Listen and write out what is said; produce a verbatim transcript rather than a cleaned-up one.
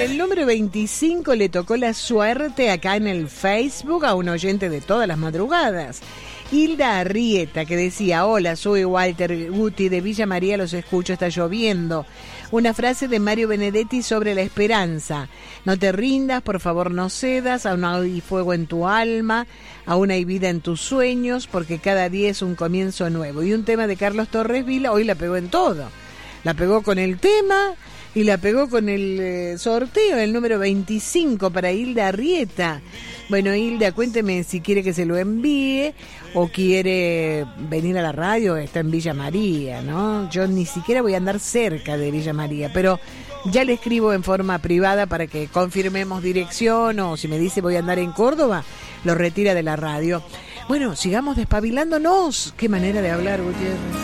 el número veinticinco le tocó la suerte acá en el Facebook a un oyente de todas las madrugadas. Hilda Arrieta, que decía: hola, soy Walter Guti de Villa María, los escucho, está lloviendo. Una frase de Mario Benedetti sobre la esperanza: no te rindas, por favor no cedas, aún hay fuego en tu alma, aún hay vida en tus sueños, porque cada día es un comienzo nuevo. Y un tema de Carlos Torres Vila, hoy la pegó en todo. La pegó con el tema y la pegó con el eh, sorteo, el número veinticinco para Hilda Arrieta. Bueno, Hilda, cuénteme si quiere que se lo envíe o quiere venir a la radio. Está en Villa María, ¿no? Yo ni siquiera voy a andar cerca de Villa María, pero ya le escribo en forma privada para que confirmemos dirección, o si me dice voy a andar en Córdoba, lo retira de la radio. Bueno, sigamos despabilándonos. Qué manera de hablar, Gutiérrez.